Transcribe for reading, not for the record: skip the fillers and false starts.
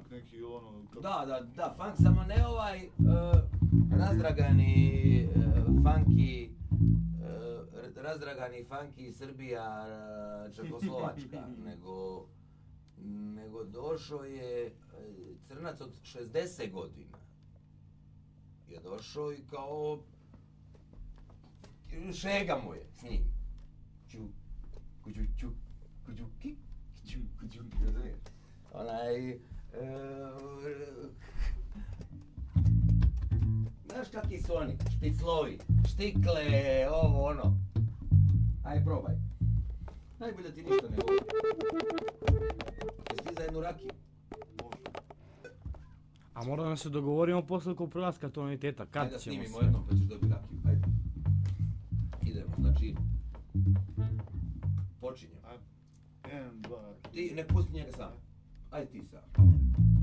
funk neki ono... Da, funk, samo ne ovaj razdragani funky Srbija, Čekoslovačka, nego došao je crnac od 60 godina. Je došao i kao šega mu je s njim. Onaj... Znaš kakvi su oni? Špiclovi, štikle, ovo ono. Aj probaj. Najbolje ti ništa ne govori. Jesi ti za jednu rakiju? A moramo da se dogovorimo posle oko prelaska tonaliteta, kad ćemo sve? Ajde da snimimo jednom pa ćeš dobiti rakiju, ajde. Idemo, znači... Počinjemo. Jedan, dva... Ti ne pusti njega sam. Ajde ti sam.